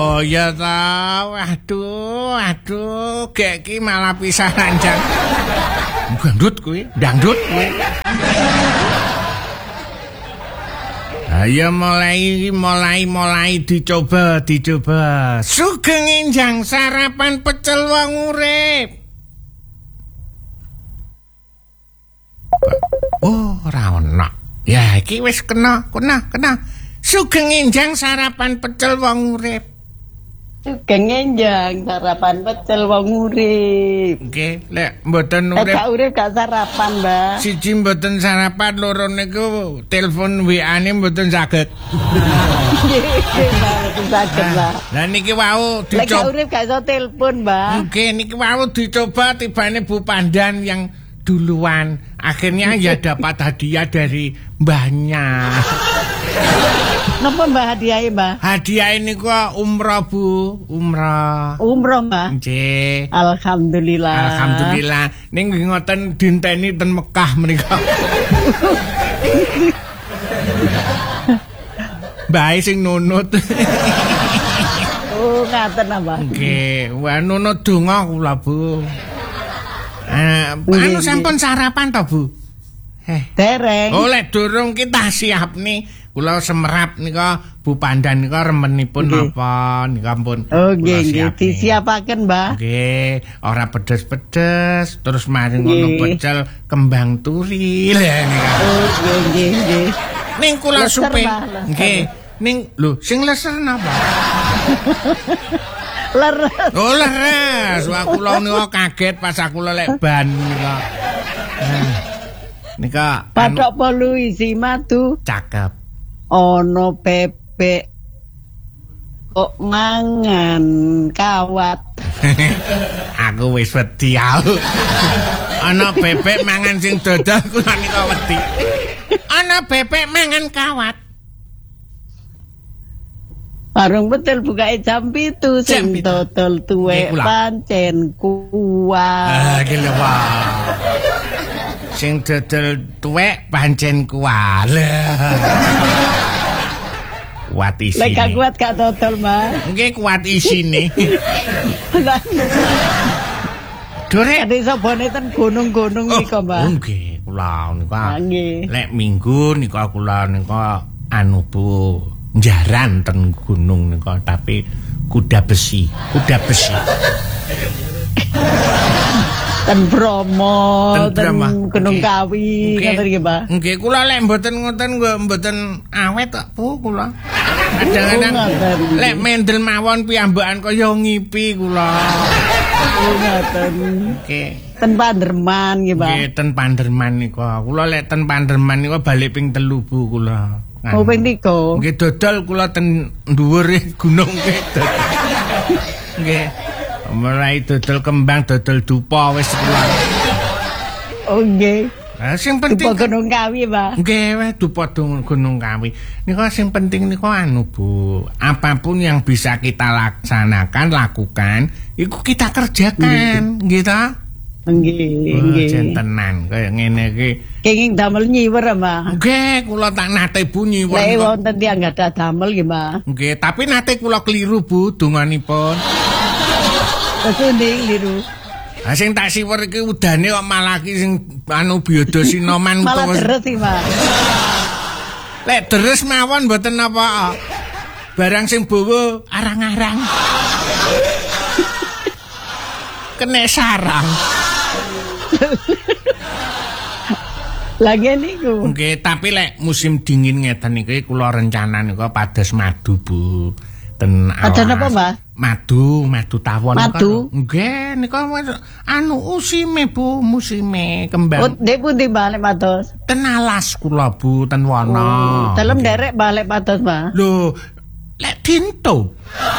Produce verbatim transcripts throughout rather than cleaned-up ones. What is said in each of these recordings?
Oh ya ta, waduh, waduh, gek ki malah pisah ranjang. Dangdut kuwi, dangdut kuwi. Ayo mulai, mulai, mulai dicoba, dicoba. Sugeng enjang sarapan pecel wong urip. Oh, ora ono. Ya iki wis kena, kena, kena. Sugeng enjang sarapan pecel wong urip. Sugeng enjang sarapan pecel wong urip. Nggih, lek mboten urip. Gak urip gak sarapan, Mbak. Siji mboten sarapan, loro niku telepon W A-ne mboten saged. Nggih, mboten saged, Mbak. Lah niki wau dicoba. Lek gak dicoba. urip gak iso telepon, Mbak. Nggih, niki wau dicoba tibane Bu Pandan yang duluan. Akhirnya ya dapat hadiah dari mbahnya. Napa Mbak hadiahnya, Mbak? Hadiah ini kok umroh, Bu. Umroh. Umroh, Mbak? Nggih. Alhamdulillah. Alhamdulillah. Ning ngoten dinteni ten Mekah menika. Bae sing nunut. Oh, ngaten apa? Nggih, wah nunut donga kula, Bu. Eh, anu sampun sarapan to, Bu? Eh, dereng. Oh, lek durung kita siap nih. Kula semerap nika Bu Pandan nika remenipun napa nika pun. Oh nggih nggih disiapaken, Mbak. Nggih, ora pedes-pedes terus mari ngono pecel kembang turi. Lah nika. Oh nggih nggih nggih. Ning kula supe. Nggih, ning lho sing leser napa? Leres. Oh leres. Wah kula nika kaget pas aku lek ban nika. Nika patok polu isi madu. Cakep. Ono bebek kok mangan kawat. Aku wis wedi aku. Ana bebek mangan sing dodol kula nika wedi. Ana bebek mangan kawat. Bareng betul buka jam pitu sing dodol tuwek pancen kuat. Ah, gila wae. Sing dodol tuwek pancen kuat. Kuat isine. Lek gak kuat gak dodol, Mbak. Nggih kuat isine. Dore ade sabone ten gunung-gunung nika, Mbak. Nggih, kula nika. Lek minggu nika kula nika anu Bu, jaran ten gunung nika tapi kuda besi, kuda besi. Ten Bromo, ten Gunung Kawi, ngoten nggih, Mbak. Nggih, kula lek mboten ngoten mboten awet kok, Bu, kula. Kadang-kadang lek mendel mawon piyambakan kaya ngipi kula. Oh, ngoten. Nggih. Ten Panderman nggih, Mbak. Nggih, ten Panderman nika. Kula lek ten Panderman nika balik ping telu, Bu, kula. Oh, ping tiga. Nggih, dodol kula ten dhuwur gunung nggih. Nggih. Mulai dodol kembang, dodol dupa wis kula. Oh nggih. Lah sing penting dupa Gunung Kawi, Pak. Nggih, wis dupa Gunung Kawi. Nika sing penting nika anu, Bu. Apapun yang bisa kita laksanakan, lakukan, iku kita kerjakan, nggih ta? Nggih, nggih. Jen tenan kaya ngene iki. Kenging damel nyiwer, Mbak. Nggih, kula tak nate Bu nyiwer. Lek wonten tiyang gadah damel nggih, Mbak. Nggih, tapi nate kula kliru, Bu, donganipun. Kesunding liru. Ah sing tak siwer iki udane kok malah ki sing anu biodo sinoman malah deres iki, Mas. Lek deres mawon mboten apa. Barang sing bawa arang-arang. Kena sarang. Lagi niku. Nggih, tapi lek musim dingin ngeten iki kula rencana niku pados madu, Bu. Ten Ada napa, Mbak? Madu, madu tawon. Madu? Nggih, nika anu usime Bu, musime kembang. Oh, ndek pundi balik pados? Ten alas kula Bu, ten wana. Oh, dalem derek balik pados, Mbak. Lho, lek dinto.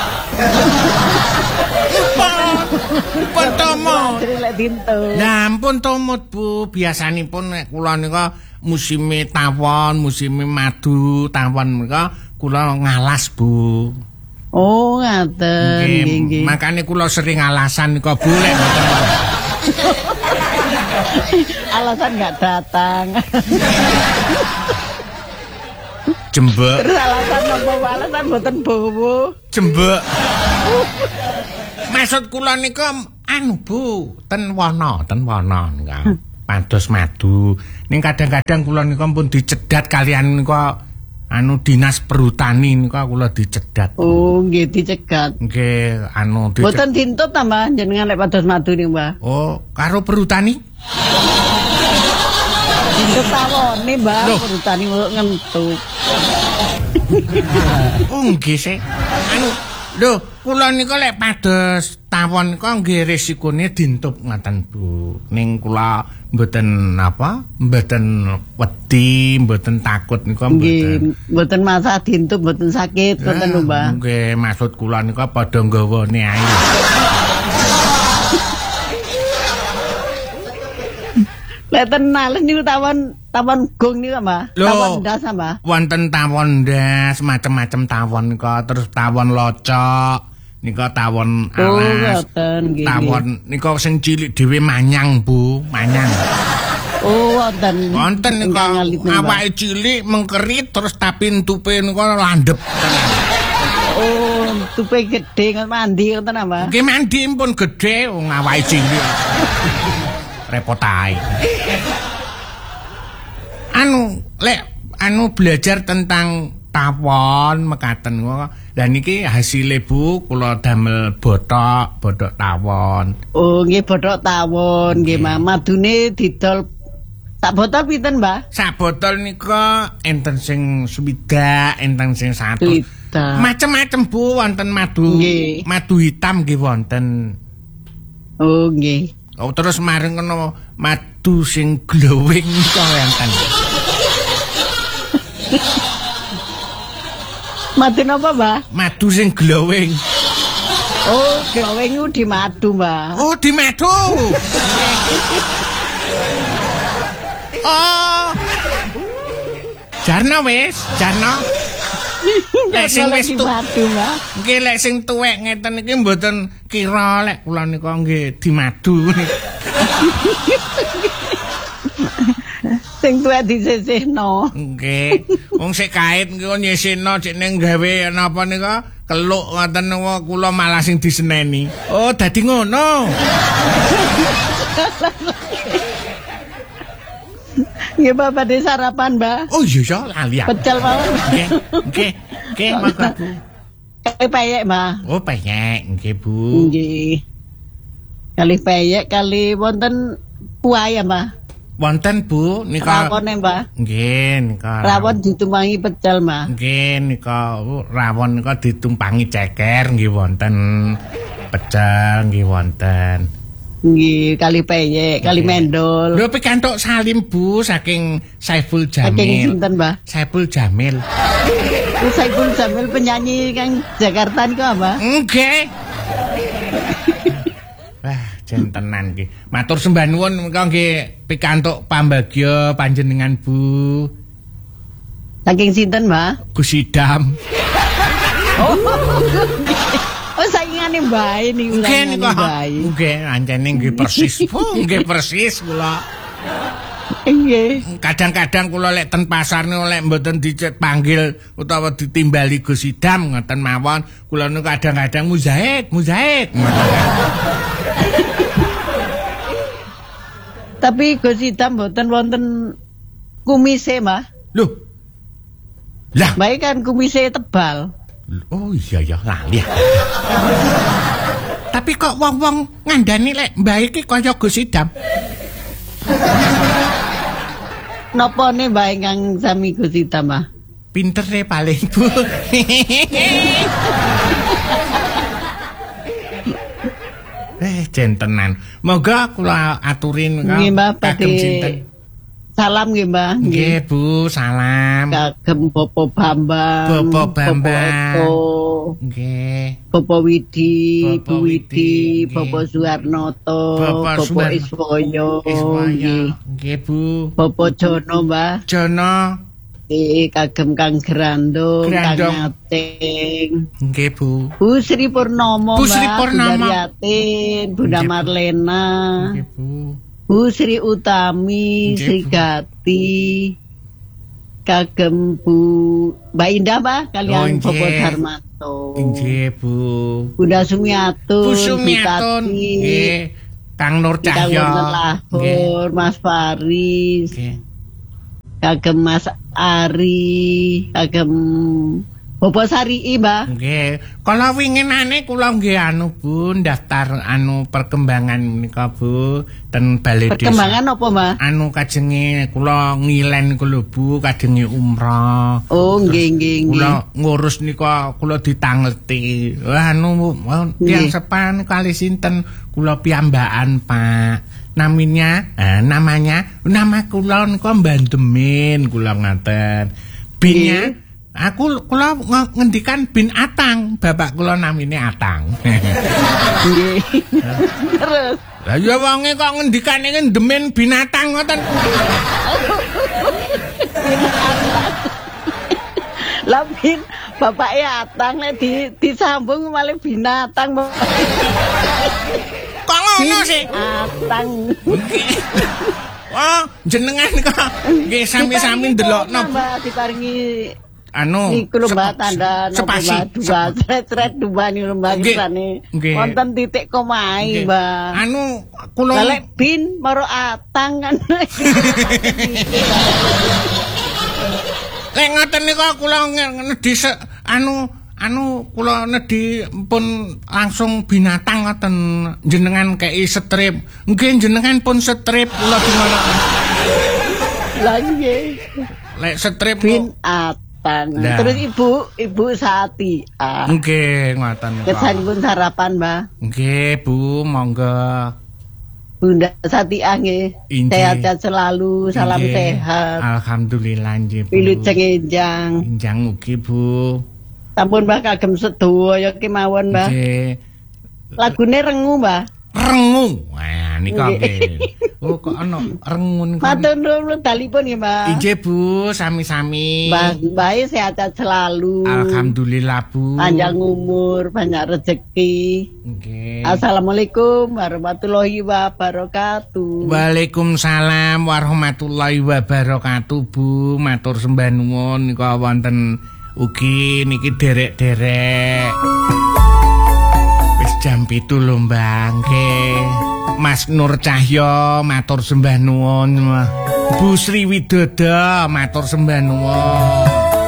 Pun tomot. Lek dinto. Lah ampun tomot Bu, biasanipun nek kula nika musime tawon, musime madu, tawon nika kula ngalas Bu. Oh, ngaten. Nggih, makane kula sering alasan nika Bu lek mboten. Alasan enggak datang. Jembek. Terus alasan apa? Alasan mboten bowo. Jembek. Maksud kula nika anu Bu, ten wana, ten wana nika. Pados madu. Ning kadang-kadang kula nika pun dicedat kalian nika anu dinas perhutani nika kula dicedat. Oh, nggih dicegat. Nggih, anu dicegat. Boten dintut ta, Mbah, jenengan lek pados madu niku, Mbah. Oh, karo perhutani? Dintut tawone, Mbah, perhutani ngentut. Oh, nggih sih. Anu, lho, kula nika lek pados tawon nika nggih resikone dintut ngaten Bu. Ning kula mboten apa? Mboten wedi, mboten takut nika mboten. Nggih, mboten masalah dintut, mboten sakit, mboten lho, Mbah. Nggih, maksud kula nika padha nggawane ae. Lek tenan niku tawon tawon gong niku, Mbah. Tawon ndas, Mbah. Wonten tawon ndas, macam-macam tawon nika, terus tawon locok, nika tawon alas. Oh, tawon nika sing cilik dhewe manyang, Bu, manyang. Oh, wonten. Wonten nika awake cilik mengkerit terus tapi entupe nika landhep. Oh, tupe gedhe mandi ngoten, Mbah. Nggih mandi pun gedhe wong awake cilik. Repot ae. Anu lek anu belajar tentang tawon mekaten kok. Lah niki hasile Bu kula damel bothok, bothok tawon. Oh, nggih bothok tawon, nggih Mbah. Madune didol sak botol pinten, Mbah? Sak botol nika enten sing swidak, enten sing satu. Macem-macem Bu wonten madu. Nggih. Madu hitam nggih wonten. Oh, nggih. Oh, terus mareng kena madu sing glowing nika wonten. Madu napa, Mbah? Madu sing glowing. Oh, glowing ku di madu, Mbah. Oh, di madu. Oh. Jarno wis, Jarno. Lek sing wis madu, Mbah. Nggih lek sing tuwek ngeten iki mboten kira lek kula nika nggih di madu. Sing tuwek disisihno. Nggih. Wong sik kait engko nyisihno cek ning gawe napa nika keluk ngoten kula malah sing diseneni. Oh, dadi ngono. Nggih, Bapak de sarapan, Mbah. Oh iya ya, lali aku. Pecel mawon. Nggih, nggih, nggih, monggo Bu. Kali peyek, Mbah. Oh, peyek, nggih, Bu. Nggih. Kali peyek, kali wonten kuah ya, Mbah. Wonten Bu, nika rawon, Mbah. Nggih, nika. Rawon ditumpangi pecel, Mbah. Nggih, nika rawon nika ditumpangi ceker, nggih wonten. Pecel nggih wonten. Nggih, kali peyek, kali mendol. Lho pikantuk salim Bu saking Saiful Jamil. Saking sinten, Mbah? Saiful Jamil. Oh, Saiful Jamil penyanyi kang Jakarta niku, Mbah? Nggih. Wah, jen tenan iki. Matur sembah nuwun menika nggih pikantuk pambagya panjenengan Bu. Saking sinten, Mbah? Gus Idam. Oh. Oh, saingane mbae niku. Nggih niku. Nggih, ancene nggih persis. Oh, nggih persis kula. Nggih. Kadang-kadang kula lek ten pasar niku lek mboten dicet panggil utawa ditimbali Gus Idam ngoten mawon, kula niku kadang-kadang muzahid, muzahid. Tapi Gus Idam mboten wonten kumise, Mbah. Loh. Lah, bae kan kumise tebal. Oh iya ya lali. Tapi kok wong-wong ngandani lek mbah iki kaya Gus Idam. Napa ne mbah kang sami Gus Idam, Mbah? Pintere paling Bu. Eh jentenan. Moga kula aturin kagem sinten. Salam nggih, Mbah. Nggih, Bu, salam. Kagem Bapak Bambang, Bapak Bambang. Nggih. Bapak Widi, Bu Widi, Bapak Suwarnoto, Bapak Iswoyo. Nggih. Nggih, Bu. Bapak Jono, Mbah. Jono. Eh, kagem Kang Grandong, Kang Ateng. Nggih, Bu. Bu Sri Purnomo, Bu Sri Purnomo. Yatin, Bunda Marlena. Nggih, Bu. Bu Sri Utami, Sri Gati, kagem Bu Mbak Indah, Mbak, kalian Bapak Darmanto. Sumiarto. Nggih, Bu. Bunda Sumiatun. Bu Sumiatun. Nggih. Kang Nur Cahya. Nggih. Mas Faris. Nggih. Kagem Mas Ari, kagem Bapak Sari, Mbak. Nggih. Kala winginane kula nggih anu Bu, daftar anu perkembangan menika Bu, ten Balai Desa. Perkembangan apa, Mbak? Anu kajenge kula ngilen kula Bu, kajenge umrah. Oh, nggih nggih nggih. Kula ngurus nika kula ditangleti. Wah anu tiyang sepan kali sinten kula piyambakan, Pak. Namanya, eh, namanya, nama kula nika Bandemin kula ngaten. Binnya, aku kula ngendikan Bin Atang, bapak kula namine Atang. Nggih. Terus. Lah ya wonge kok ngendikane ndemen binatang ngoten. Lah bin bapaknya Atang nek di disambung malah binatang. Kok ngono sih? Atang. Oh, jenengan kok nggih sami-sami ndelokno diparingi anu niku lho Mbak tanda spasi dua sret-sret dua niku Mbak kisane. Wonten titik komahe Mbak. Anu kula lek bin maro Atang kan. Lek ngoten nika kula nedhi anu anu kula nedhi pun langsung binatang ngoten jenengan kei strip. Nggih jenengan pun strip kula gimana. Lah nggih. Lek strip bin Atang. Nah. Terus Ibu, Ibu Sati. Ah. Nggih ngoten. Kesanipun sarapan, Mbak. Nggih, Bu, monggo. Bunda Sati nggih. Sehat-sehat selalu, salam Inge. Sehat. Alhamdulillah nggih, Bu. Wilujeng enjang. Enjang ugi, Bu. Sampun Mbak kagem sedaya kemawon, Mbak. Nggih. Lagune Rengu, Mbak. Rengu. Wah, nika nggih. Oh, kok ana rengu niku. Matur nuwun dalipun nggih, Mbak. Nggih, Bu, sami-sami. Mbak, bae sehat-sehat selalu. Alhamdulillah, Bu. Panjang umur, banyak rezeki. Nggih. Assalamualaikum warahmatullahi wabarakatuh. Waalaikumsalam warahmatullahi wabarakatuh, Bu. Matur sembah nuwun nika wonten ugi niki derek-derek. Wis jam pitu lho, Mbak. Mas Nur Cahya matur sembah nuwun. Bu Sri Widodo matur sembah nuwun.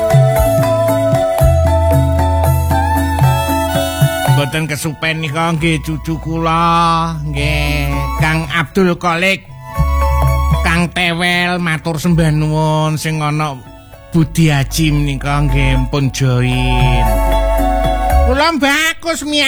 Mboten kesupen nika nggih cucu kula, nggih Kang Abdul Kholik, Kang Tewel matur sembah nuwun sing ana Budi Haji nika nggih pun join. Kula bagus